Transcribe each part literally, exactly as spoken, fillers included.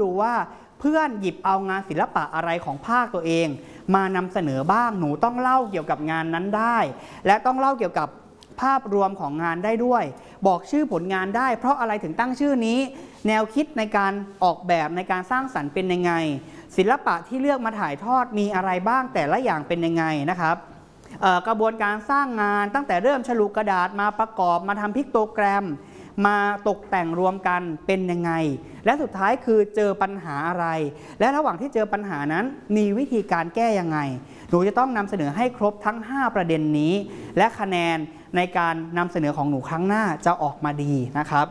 ดูว่าเพื่อนหยิบเอางานศิลปะอะไรของภาคตัวเองมานำเสนอบ้างหนูต้องเล่าเกี่ยวกับงานนั้นได้และต้องเล่าเกี่ยวกับภาพรวมของงานได้ด้วยบอกชื่อผลงานได้เพราะอะไรถึงตั้งชื่อนี้แนวคิดในการออกแบบในการสร้างสรรค์เป็นยังไงศิลปะที่เลือกมาถ่ายทอดมีอะไรบ้างแต่ละอย่างเป็นยังไงนะครับกระบวนการสร้างงานตั้งแต่เริ่มฉลุกระดาษมาประกอบมาทำพิกโตแกรมมาตกแต่งรวมกันเป็นยังไงและสุดท้ายคือเจอปัญหาอะไรและระหว่างที่เจอปัญหานั้นมีวิธีการแก้ยังไงหนูจะต้องนำเสนอให้ครบทั้งห้าประเด็นนี้และคะแนนในการนำเสนอของหนูครั้งหน้าจะออกมาดีนะครับ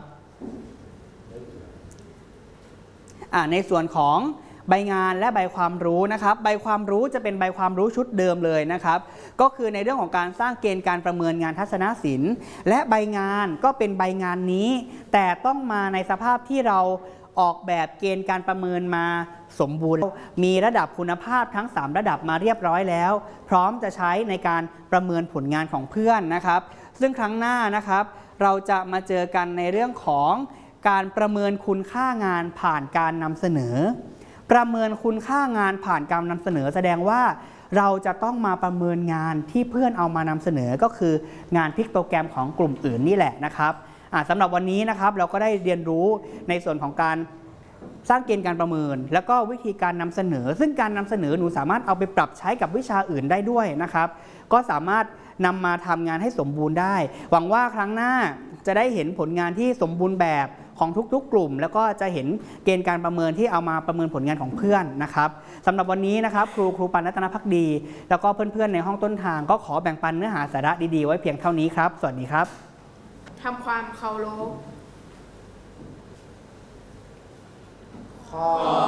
ในส่วนของใบงานและใบความรู้นะครับใบความรู้จะเป็นใบความรู้ชุดเดิมเลยนะครับก็คือในเรื่องของการสร้างเกณฑ์การประเมินงานทัศนศิลป์และใบงานก็เป็นใบงานนี้แต่ต้องมาในสภาพที่เราออกแบบเกณฑ์การประเมินมาสมบูรณ์มีระดับคุณภาพทั้งสามระดับมาเรียบร้อยแล้วพร้อมจะใช้ในการประเมินผลงานของเพื่อนนะครับซึ่งครั้งหน้านะครับเราจะมาเจอกันในเรื่องของการประเมินคุณค่างานผ่านการนำเสนอประเมินคุณค่างานผ่านการนำเสนอแสดงว่าเราจะต้องมาประเมินงานที่เพื่อนเอามานำเสนอก็คืองานพิกโตแกรมของกลุ่มอื่นนี่แหละนะครับสำหรับวันนี้นะครับเราก็ได้เรียนรู้ในส่วนของการสร้างเกณฑ์การประเมินแล้วก็วิธีการนำเสนอซึ่งการนำเสนอหนูสามารถเอาไปปรับใช้กับวิชาอื่นได้ด้วยนะครับก็สามารถนำมาทำงานให้สมบูรณ์ได้หวังว่าครั้งหน้าจะได้เห็นผลงานที่สมบูรณ์แบบของทุกๆกลุ่มแล้วก็จะเห็นเกณฑ์การประเมินที่เอามาประเมินผลงานของเพื่อนนะครับสำหรับวันนี้นะครับครูครูปานรัตนภักดีแล้วก็เพื่อนๆในห้องต้นทางก็ขอแบ่งปันเนื้อหาสาระดีๆไว้เพียงเท่านี้ครับสวัสดีครับทำความเคารพขอ